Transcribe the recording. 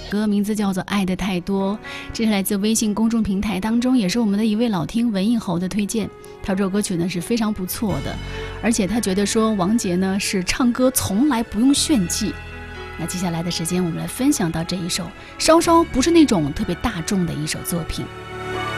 歌名字叫做《爱的太多》，这是来自微信公众平台当中，也是我们的一位老听文艺猴的推荐。他这首歌曲呢是非常不错的，而且他觉得说王杰呢是唱歌从来不用炫技。那接下来的时间我们来分享到这一首，稍稍不是那种特别大众的一首作品。